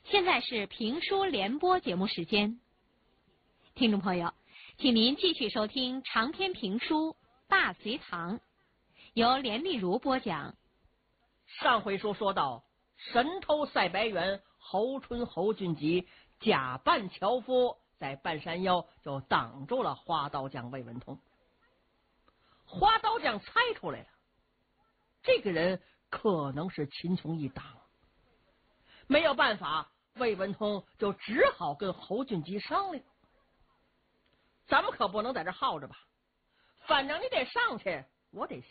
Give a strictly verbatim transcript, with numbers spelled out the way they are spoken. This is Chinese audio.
现在是评书联播节目时间，听众朋友，请您继续收听长篇评书《大隋唐》，由连丽如播讲。 上回书说到，神偷赛白猿侯春侯俊吉假扮樵夫，在半山腰就挡住了花刀匠魏文通。花刀匠猜出来了，这个人可能是秦琼一党，没有办法，魏文通就只好跟侯俊吉商量，咱们可不能在这耗着吧，反正你得上去，我得